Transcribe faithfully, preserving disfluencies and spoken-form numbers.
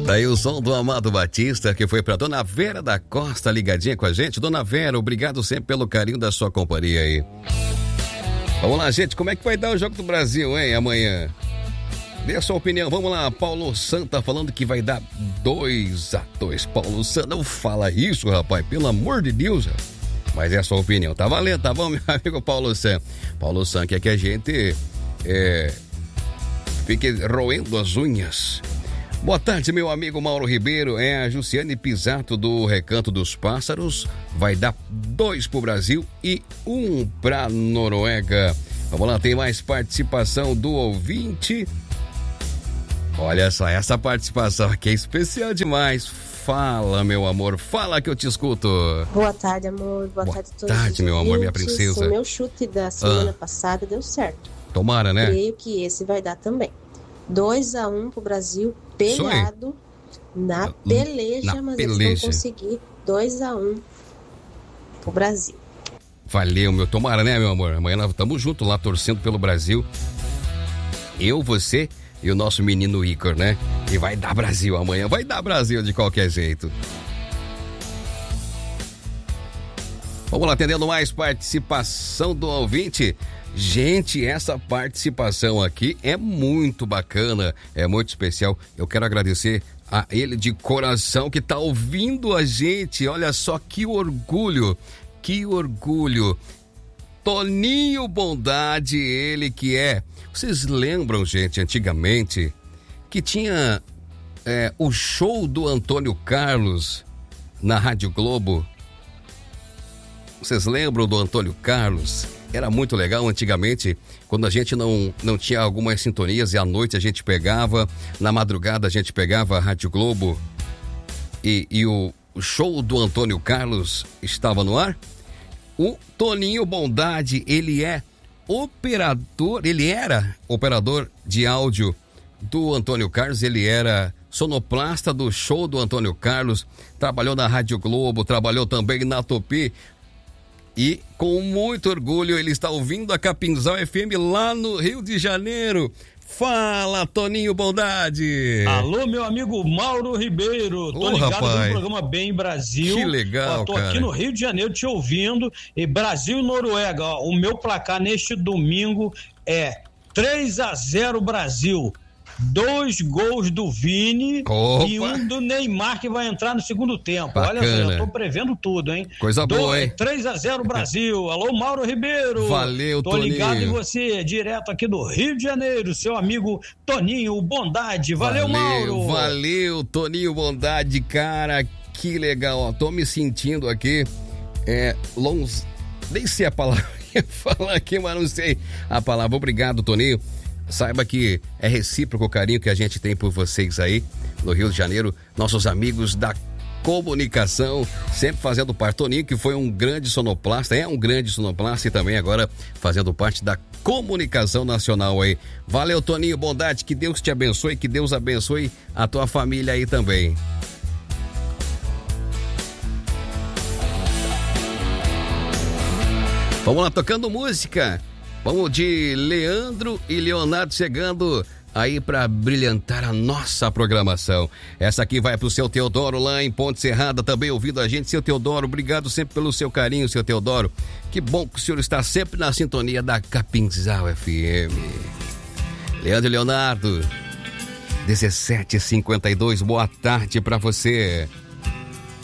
Daí o som do Amado Batista, que foi pra Dona Vera da Costa, ligadinha com a gente. Dona Vera, obrigado sempre pelo carinho da sua companhia aí. Vamos lá, gente, como é que vai dar o Jogo do Brasil, hein, amanhã? Dê a sua opinião, vamos lá. Paulo Santa falando que vai dar dois a dois. Paulo Santa, não fala isso, rapaz, pelo amor de Deus. Mas é a sua opinião, tá valendo, tá bom, meu amigo Paulo Santa? Paulo Santa quer que a gente é, fique roendo as unhas. Boa tarde, meu amigo Mauro Ribeiro. É a Jussiane Pisato do Recanto dos Pássaros. Vai dar dois pro Brasil e um pra Noruega. Vamos lá, tem mais participação do ouvinte. Olha só, essa participação aqui é especial demais. Fala, meu amor, fala que eu te escuto. Boa tarde, amor. Boa, Boa tarde a todos. Boa tarde, meu amor, minha princesa. O meu chute da semana ah. passada deu certo. Tomara, né? Creio que esse vai dar também. dois a um pro Brasil, pegado na peleja, na mas peleja. eles vão conseguir dois a um pro Brasil. Valeu, meu. Tomara, né, meu amor? Amanhã nós estamos juntos lá, torcendo pelo Brasil. Eu, você e o nosso menino Ícor, né? E vai dar Brasil amanhã. Vai dar Brasil de qualquer jeito. Vamos lá, atendendo mais participação do ouvinte. Gente, essa participação aqui é muito bacana, é muito especial. Eu quero agradecer a ele de coração que tá ouvindo a gente. Olha só que orgulho, que orgulho. Toninho Bondade, ele que é. Vocês lembram, gente, antigamente, que tinha é, o show do Antônio Carlos na Rádio Globo? Vocês lembram do Antônio Carlos? Era muito legal antigamente, quando a gente não, não tinha algumas sintonias e à noite a gente pegava, na madrugada a gente pegava a Rádio Globo e, e o, o show do Antônio Carlos estava no ar. O Toninho Bondade, ele é operador, ele era operador de áudio do Antônio Carlos, ele era sonoplasta do show do Antônio Carlos, trabalhou na Rádio Globo, trabalhou também na Tupi. E com muito orgulho ele está ouvindo a Capinzal F M lá no Rio de Janeiro. Fala, Toninho Bondade. Alô, meu amigo Mauro Ribeiro. Tô Ô, ligado rapaz. no programa Bem Brasil. Que legal, ó, tô cara. aqui no Rio de Janeiro te ouvindo. E Brasil e Noruega, ó, o meu placar neste domingo é três a zero Brasil. Dois gols do Vini. Opa. E um do Neymar que vai entrar no segundo tempo. Bacana. Olha só, eu tô prevendo tudo, hein? Coisa Do, boa, hein? três a zero Brasil. Alô, Mauro Ribeiro. Valeu, tô Toninho. ligado em você, direto aqui do Rio de Janeiro, seu amigo Toninho Bondade. Valeu, valeu Mauro. Valeu, Toninho Bondade, cara, que legal, ó, tô me sentindo aqui, é, longe, nem sei a palavra que ia falar aqui, mas não sei a palavra. Obrigado, Toninho. Saiba que é recíproco o carinho que a gente tem por vocês aí no Rio de Janeiro, nossos amigos da comunicação, sempre fazendo parte. Toninho, que foi um grande sonoplasta, é um grande sonoplasta e também agora fazendo parte da comunicação nacional aí. Valeu, Toninho Bondade, que Deus te abençoe, que Deus abençoe a tua família aí também. Vamos lá, tocando música. Vamos de Leandro e Leonardo chegando aí para brilhantar a nossa programação. Essa aqui vai pro seu Teodoro lá em Ponte Serrada, também ouvindo a gente. Seu Teodoro, obrigado sempre pelo seu carinho, seu Teodoro. Que bom que o senhor está sempre na sintonia da Capinzal F M. Leandro e Leonardo, dezessete e cinquenta e dois, boa tarde para você.